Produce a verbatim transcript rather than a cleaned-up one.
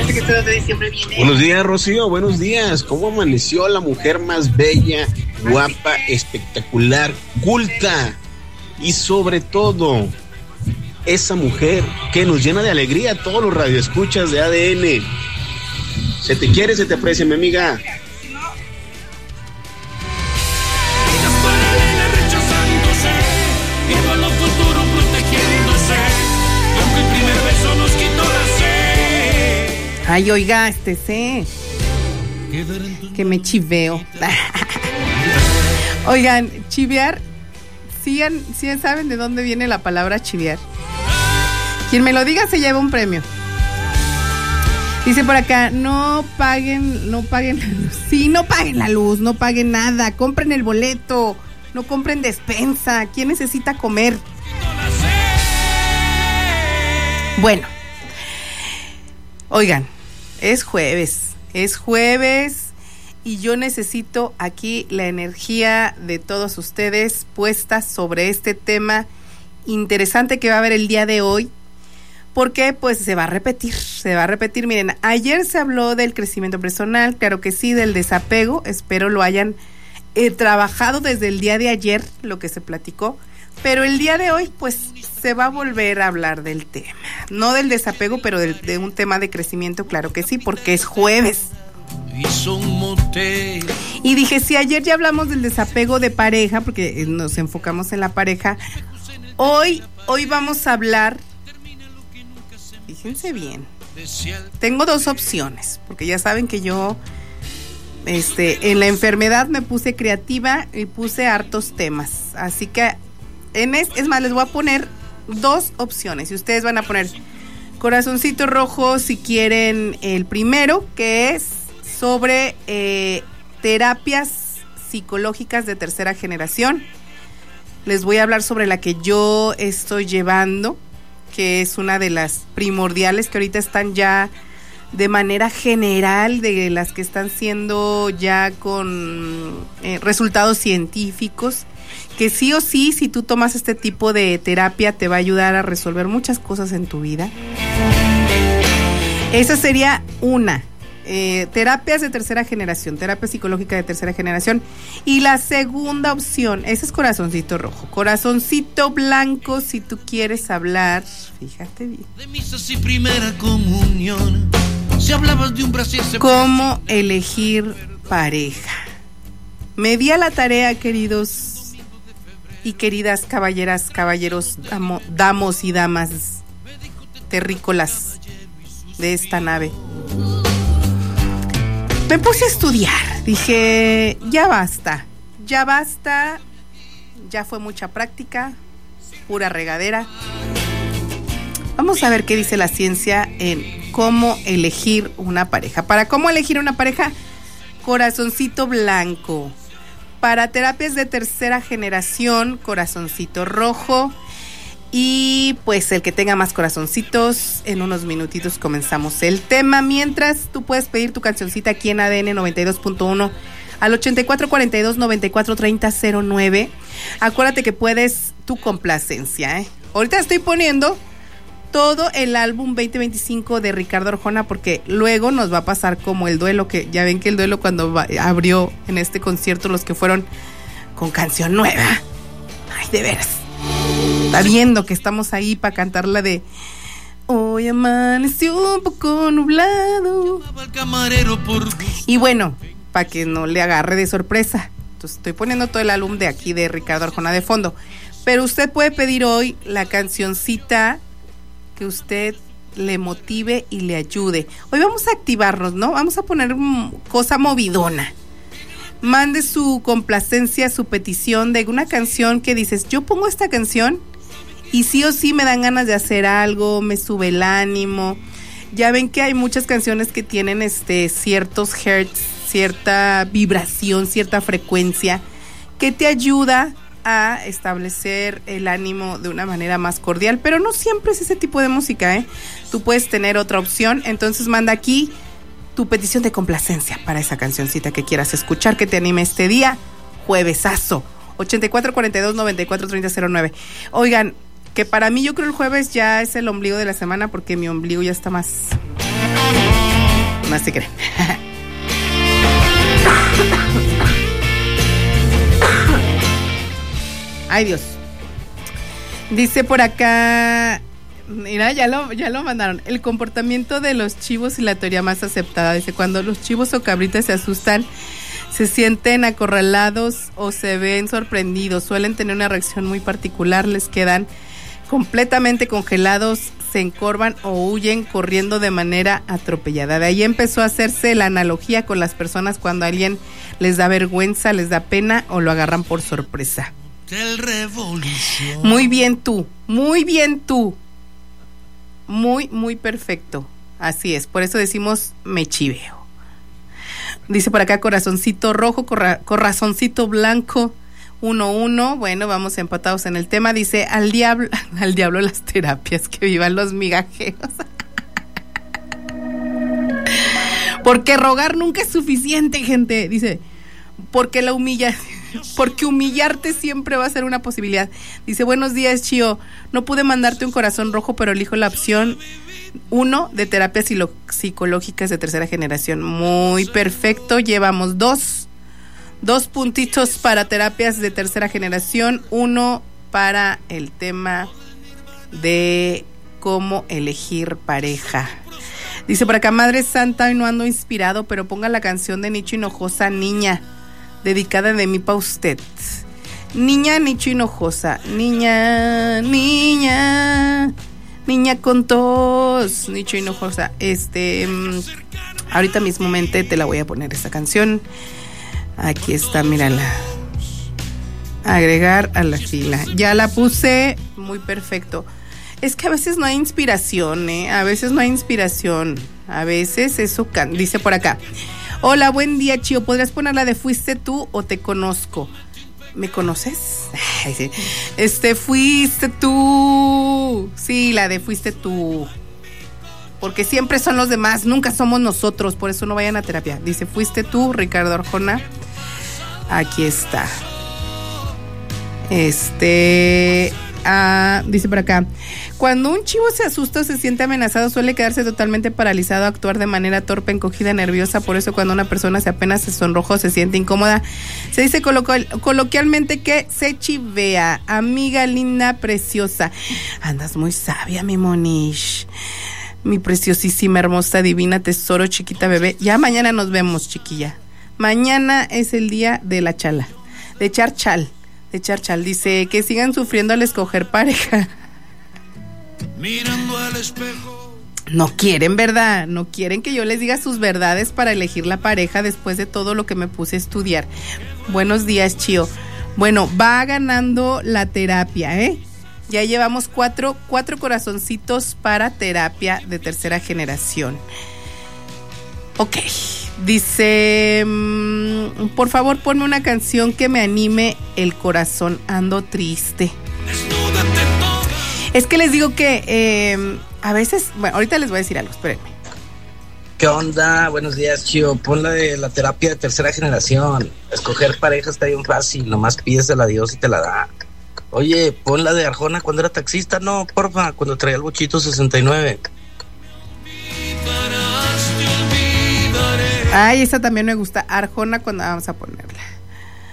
parece que todo de diciembre viene. Buenos días, Rocío, buenos días. ¿Cómo amaneció la mujer más bella, guapa, espectacular, culta? Y sobre todo, esa mujer que nos llena de alegría a todos los radioescuchas de A D N. Se te quiere, se te aprecia, mi amiga. Ay, oiga, este sé que me chiveo. Oigan, chivear, ¿sí, ¿sí saben de dónde viene la palabra chivear? Quien me lo diga se lleva un premio. Dice por acá, no paguen, no paguen la luz. Sí, no paguen la luz, no paguen nada, compren el boleto, no compren despensa. ¿Quién necesita comer? Bueno, oigan, es jueves, es jueves y yo necesito aquí la energía de todos ustedes puesta sobre este tema interesante que va a haber el día de hoy, porque pues se va a repetir, se va a repetir. Miren, ayer se habló del crecimiento personal, claro que sí, del desapego, espero lo hayan eh, trabajado desde el día de ayer, lo que se platicó, pero el día de hoy pues se va a volver a hablar del tema, no del desapego, pero de, de un tema de crecimiento, claro que sí, porque es jueves. Y dije, si ayer ya hablamos del desapego de pareja, porque nos enfocamos en la pareja, hoy, hoy vamos a hablar, fíjense bien, tengo dos opciones, porque ya saben que yo este, en la enfermedad me puse creativa y puse hartos temas, así que en es, es más, les voy a poner dos opciones y ustedes van a poner corazoncito rojo si quieren el primero, que es sobre eh, terapias psicológicas de tercera generación. Les voy a hablar sobre la que yo estoy llevando, que es una de las primordiales que ahorita están ya de manera general, de las que están siendo ya con eh, resultados científicos, que sí o sí, si tú tomas este tipo de terapia, te va a ayudar a resolver muchas cosas en tu vida. Esa sería una, eh, terapias de tercera generación, terapia psicológica de tercera generación. Y la segunda opción, ese es corazoncito rojo. Corazoncito blanco, si tú quieres hablar, fíjate bien, de misas y primera comunión, si hablabas de un Brasil, cómo elegir pareja. Me di a la tarea, queridos y queridas caballeras, caballeros, damo, damos y damas terrícolas de esta nave. Me puse a estudiar, dije, ya basta, ya basta, ya fue mucha práctica, pura regadera. Vamos a ver qué dice la ciencia en cómo elegir una pareja. Para cómo elegir una pareja, corazoncito blanco. Para terapias de tercera generación, corazoncito rojo. Y pues el que tenga más corazoncitos, en unos minutitos comenzamos el tema. Mientras, tú puedes pedir tu cancioncita aquí en A D N noventa y dos punto uno al ochenta y cuatro cuarenta y dos noventa y cuatro treinta cero nueve. Acuérdate que puedes tu complacencia, ¿eh? Ahorita estoy poniendo todo el álbum veinte veinticinco de Ricardo Arjona, porque luego nos va a pasar como el duelo, que ya ven que el duelo cuando va, abrió en este concierto los que fueron con canción nueva. Ay, de veras. Está viendo que estamos ahí para cantar la de hoy amaneció un poco nublado. Y bueno, para que no le agarre de sorpresa. Entonces estoy poniendo todo el álbum de aquí de Ricardo Arjona de fondo. Pero usted puede pedir hoy la cancioncita que usted le motive y le ayude. Hoy vamos a activarnos, ¿no? Vamos a poner cosa movidona. Mande su complacencia, su petición de una canción que dices, yo pongo esta canción y sí o sí me dan ganas de hacer algo, me sube el ánimo. Ya ven que hay muchas canciones que tienen este ciertos hertz, cierta vibración, cierta frecuencia que te ayuda a establecer el ánimo de una manera más cordial, pero no siempre es ese tipo de música, ¿eh? Tú puedes tener otra opción, entonces manda aquí tu petición de complacencia para esa cancioncita que quieras escuchar, que te anime este día, juevesazo, ochenta y cuatro cuarenta y dos noventa y cuatro treinta cero nueve. Oigan, que para mí yo creo el jueves ya es el ombligo de la semana, porque mi ombligo ya está más No se creen. Ay, Dios. Dice por acá, mira, ya lo, ya lo mandaron. El comportamiento de los chivos y la teoría más aceptada. Dice, cuando los chivos o cabritas se asustan, se sienten acorralados o se ven sorprendidos. Suelen tener una reacción muy particular, les quedan completamente congelados, se encorvan o huyen corriendo de manera atropellada. De ahí empezó a hacerse la analogía con las personas cuando a alguien les da vergüenza, les da pena o lo agarran por sorpresa. Muy bien tú, muy bien tú. Muy, muy perfecto. Así es, por eso decimos me chiveo. Dice por acá corazoncito rojo, corra, corazoncito blanco, uno, uno. Bueno, vamos empatados en el tema. Dice al diablo, al diablo las terapias, que vivan los migajeros. Porque rogar nunca es suficiente, gente. Dice, porque la humilla, porque humillarte siempre va a ser una posibilidad. Dice, buenos días, Chío. No pude mandarte un corazón rojo, pero elijo la opción uno de terapias psicológicas de tercera generación. Muy perfecto. Llevamos dos, dos puntitos para terapias de tercera generación, uno para el tema de cómo elegir pareja. Dice por acá, Madre Santa, hoy no ando inspirado, pero ponga la canción de Nicho Hinojosa, Niña, dedicada de mí para usted. Niña, Nicho Hinojosa, niña, niña, niña con tos, Nicho Hinojosa. Este, ahorita mismamente te la voy a poner esta canción. Aquí está, mírala. Agregar a la fila. Ya la puse, muy perfecto. Es que a veces no hay inspiración, ¿eh? A veces no hay inspiración. A veces eso can... Dice por acá. Hola, buen día, Chío. ¿Podrías ponerla de Fuiste tú o Te conozco? ¿Me conoces? Ay, sí. Este, Fuiste tú. Sí, la de Fuiste tú. Porque siempre son los demás, nunca somos nosotros. Por eso no vayan a terapia. Dice, Fuiste tú, Ricardo Arjona. Aquí está. Este... Ah, dice por acá, cuando un chivo se asusta o se siente amenazado, suele quedarse totalmente paralizado, actuar de manera torpe, encogida, nerviosa. Por eso cuando una persona se apenas se sonroja o se siente incómoda, se dice coloquial, coloquialmente que se chivea. Amiga linda, preciosa. Andas muy sabia, mi Monish. Mi preciosísima, hermosa, divina, tesoro, chiquita bebé. Ya mañana nos vemos, chiquilla. Mañana es el día de la chala, de echar chal. Charchal dice que sigan sufriendo al escoger pareja. Mirando al espejo. No quieren, ¿verdad? No quieren que yo les diga sus verdades para elegir la pareja después de todo lo que me puse a estudiar. Buenos días, Chío. Bueno, va ganando la terapia, ¿eh? Ya llevamos cuatro, cuatro corazoncitos para terapia de tercera generación. Ok. Dice, mmm, por favor ponme una canción que me anime el corazón, ando triste. Es que les digo que eh, a veces, bueno, ahorita les voy a decir algo, espérenme. ¿Qué onda? Buenos días, Chío. Pon la de la terapia de tercera generación. Escoger pareja está bien fácil, nomás pides a la Dios y te la da. Oye, pon la de Arjona cuando era taxista, no, porfa, cuando traía el bochito sesenta y nueve. Ay, esa también me gusta. Arjona cuando... Vamos a poner.